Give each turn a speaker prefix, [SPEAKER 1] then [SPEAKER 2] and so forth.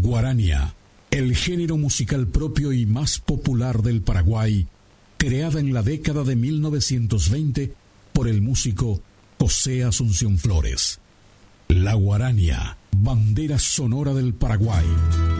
[SPEAKER 1] Guarania, el género musical propio y más popular del Paraguay, creada en la década de 1920 por el músico José Asunción Flores. La guarania, bandera sonora del Paraguay.